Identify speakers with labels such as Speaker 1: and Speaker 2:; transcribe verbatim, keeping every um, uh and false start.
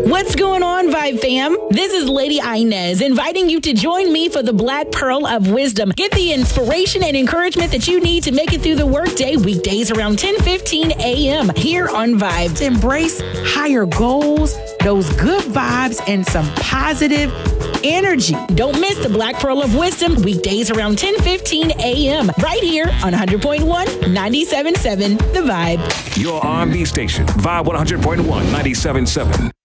Speaker 1: What's going on, Vibe fam? This is Lady Inez inviting you to join me for the Black Pearl of Wisdom. Get the inspiration and encouragement that you need to make it through the workday weekdays around ten fifteen a.m. here on Vibes.
Speaker 2: Embrace higher goals, those good vibes, and some positive energy.
Speaker 1: Don't miss the Black Pearl of Wisdom weekdays around ten fifteen a.m. right here on one hundred point one, ninety-seven point seven The Vibe.
Speaker 3: Your R and B station, Vibe one hundred point one, ninety-seven point seven.